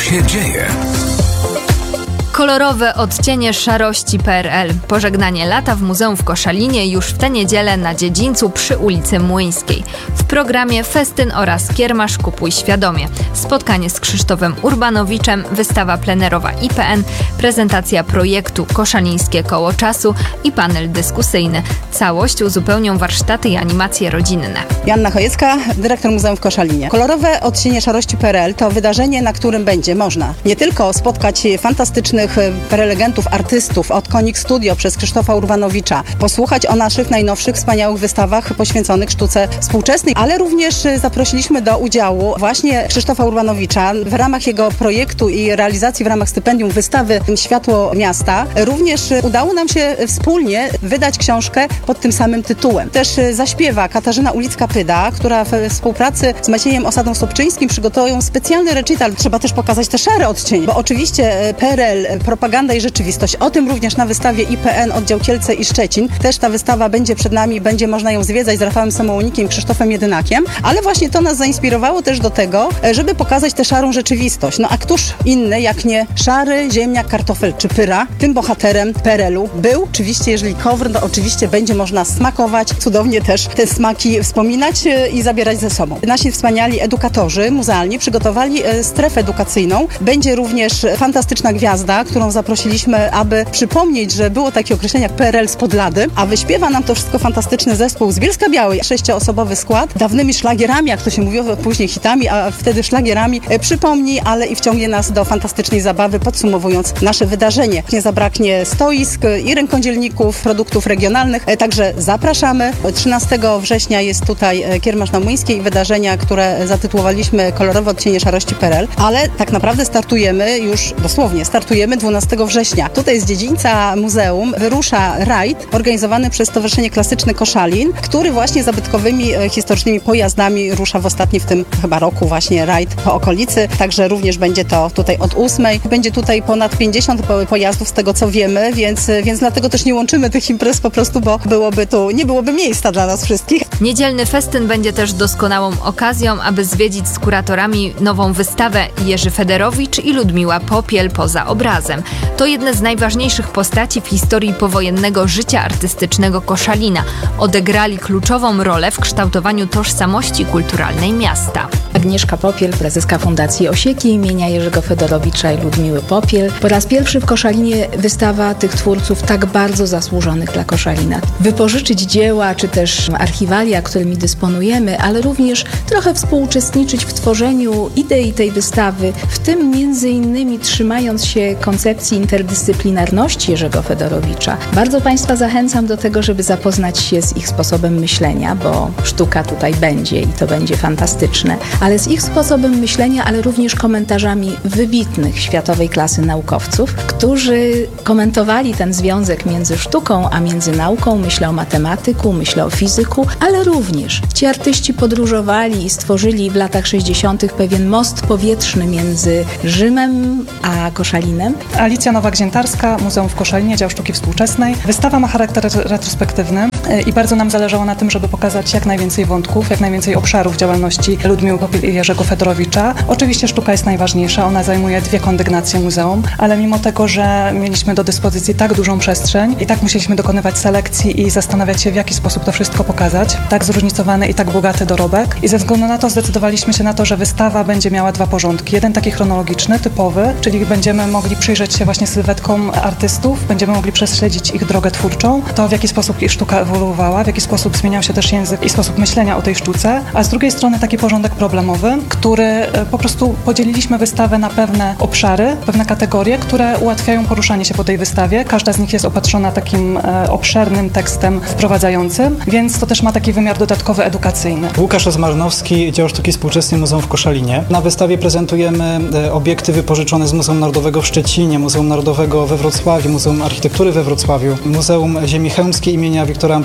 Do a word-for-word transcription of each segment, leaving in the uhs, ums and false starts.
się dzieje? Kolorowe odcienie szarości P R L. Pożegnanie lata w Muzeum w Koszalinie już w tę niedzielę na dziedzińcu przy ulicy Młyńskiej. W programie festyn oraz kiermasz Kupuj Świadomie. Spotkanie z Krzysztofem Urbanowiczem, wystawa plenerowa I P N, prezentacja projektu Koszalińskie Koło Czasu i panel dyskusyjny. Całość uzupełnią warsztaty i animacje rodzinne. Joanna Chojecka, dyrektor Muzeum w Koszalinie. Kolorowe odcienie szarości P R L to wydarzenie, na którym będzie można nie tylko spotkać fantastycznych prelegentów, artystów od Konik Studio przez Krzysztofa Urbanowicza, posłuchać o naszych najnowszych, wspaniałych wystawach poświęconych sztuce współczesnej, ale również zaprosiliśmy do udziału właśnie Krzysztofa Urbanowicza w ramach jego projektu i realizacji w ramach stypendium wystawy Światło Miasta. Również udało nam się wspólnie wydać książkę pod tym samym tytułem. Też zaśpiewa Katarzyna Ulicka-Pyda, która we współpracy z Maciejem Osadą-Sobczyńskim przygotowują specjalny recital. Trzeba też pokazać te szare odcienie, bo oczywiście P R L, propaganda i rzeczywistość. O tym również na wystawie I P N oddział Kielce i Szczecin. Też ta wystawa będzie przed nami, będzie można ją zwiedzać z Rafałem Samołonikiem i Krzysztofem Jedynakiem, ale właśnie to nas zainspirowało też do tego, żeby pokazać tę szarą rzeczywistość. No a któż inny, jak nie szary ziemniak, kartofel czy pyra, tym bohaterem P R L-u był. Oczywiście, jeżeli kowr, to oczywiście będzie można smakować, cudownie też te smaki wspominać i zabierać ze sobą. Nasi wspaniali edukatorzy muzealni przygotowali strefę edukacyjną. Będzie również fantastyczna gwiazda, którą zaprosiliśmy, aby przypomnieć, że było takie określenie jak P R L z Podlady, a wyśpiewa nam to wszystko fantastyczny zespół z Bielska Białej. Sześcioosobowy skład, dawnymi szlagierami, jak to się mówiło, później hitami, a wtedy szlagierami, przypomni, ale i wciągnie nas do fantastycznej zabawy, podsumowując nasze wydarzenie. Nie zabraknie stoisk i rękodzielników, produktów regionalnych, także zapraszamy. trzynastego września jest tutaj kiermasz na Młyńskiej, wydarzenia, które zatytułowaliśmy Kolorowe odcienie szarości P R L, ale tak naprawdę startujemy już, dosłownie, startujemy dwunastego września. Tutaj z dziedzińca muzeum wyrusza rajd organizowany przez Stowarzyszenie Klasyczne Koszalin, który właśnie zabytkowymi, historycznymi pojazdami rusza w ostatnim w tym chyba roku właśnie rajd po okolicy. Także również będzie to tutaj od ósmej. Będzie tutaj ponad pięćdziesiąt pojazdów z tego co wiemy, więc, więc dlatego też nie łączymy tych imprez po prostu, bo byłoby tu, nie byłoby miejsca dla nas wszystkich. Niedzielny festyn będzie też doskonałą okazją, aby zwiedzić z kuratorami nową wystawę Jerzy Federowicz i Ludmiła Popiel poza obrazem. To jedne z najważniejszych postaci w historii powojennego życia artystycznego Koszalina. Odegrali kluczową rolę w kształtowaniu tożsamości kulturalnej miasta. Agnieszka Popiel, prezeska Fundacji Osieki imienia Jerzego Federowicza i Ludmiły Popiel. Po raz pierwszy w Koszalinie wystawa tych twórców tak bardzo zasłużonych dla Koszalina. Wypożyczyć dzieła, czy też archiwalia, którymi dysponujemy, ale również trochę współuczestniczyć w tworzeniu idei tej wystawy, w tym między innymi trzymając się koncepcji interdyscyplinarności Jerzego Federowicza. Bardzo Państwa zachęcam do tego, żeby zapoznać się z ich sposobem myślenia, bo sztuka tutaj będzie i to będzie fantastyczne, ale z ich sposobem myślenia, ale również komentarzami wybitnych światowej klasy naukowców, którzy komentowali ten związek między sztuką a między nauką. Myślę o matematyku, myślę o fizyku, ale również ci artyści podróżowali i stworzyli w latach sześćdziesiątych pewien most powietrzny między Rzymem a Koszalinem. Alicja Nowak-Ziętarska, Muzeum w Koszalinie, Dział Sztuki Współczesnej. Wystawa ma charakter retrospektywny i bardzo nam zależało na tym, żeby pokazać jak najwięcej wątków, jak najwięcej obszarów działalności Ludmiły Popiel i Jerzego Federowicza. Oczywiście sztuka jest najważniejsza, ona zajmuje dwie kondygnacje muzeum, ale mimo tego, że mieliśmy do dyspozycji tak dużą przestrzeń i tak musieliśmy dokonywać selekcji i zastanawiać się, w jaki sposób to wszystko pokazać, tak zróżnicowany i tak bogaty dorobek. I ze względu na to zdecydowaliśmy się na to, że wystawa będzie miała dwa porządki. Jeden taki chronologiczny, typowy, czyli będziemy mogli przyjrzeć się właśnie sylwetkom artystów, będziemy mogli prześledzić ich drogę twórczą, to w jaki sposób ich sztuka ewoluowała, w jaki sposób zmieniał się też język i sposób myślenia o tej sztuce, a z drugiej strony taki porządek problemowy, który po prostu podzieliliśmy wystawę na pewne obszary, pewne kategorie, które ułatwiają poruszanie się po tej wystawie. Każda z nich jest opatrzona takim e, obszernym tekstem wprowadzającym, więc to też ma taki wymiar dodatkowy edukacyjny. Łukasz Rozmarnowski, Dział Sztuki Współczesnej, Muzeum w Koszalinie. Na wystawie prezentujemy e, obiekty wypożyczone z Muzeum Narodowego w Szczecinie, Muzeum Narodowego we Wrocławiu, Muzeum Architektury we Wrocławiu, Muzeum Ziemi Chełmskiej imienia Wiktora Ambrysiewicza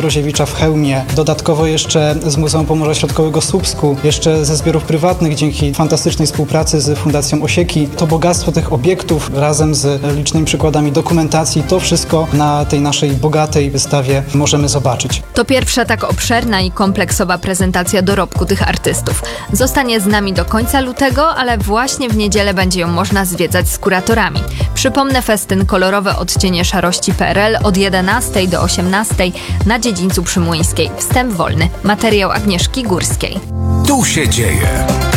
Ambroziewicza w Chełmie, dodatkowo jeszcze z Muzeum Pomorza Środkowego w Słupsku, jeszcze ze zbiorów prywatnych dzięki fantastycznej współpracy z Fundacją Osieki. To bogactwo tych obiektów razem z licznymi przykładami dokumentacji, to wszystko na tej naszej bogatej wystawie możemy zobaczyć. To pierwsza tak obszerna i kompleksowa prezentacja dorobku tych artystów. Zostanie z nami do końca lutego, ale właśnie w niedzielę będzie ją można zwiedzać z kuratorami. Przypomnę, festyn Kolorowe odcienie szarości kropka p r l od jedenastej do osiemnastej na dziedzińcu przy Młyńskiej. Wstęp wolny. Materiał Agnieszki Górskiej. Tu się dzieje.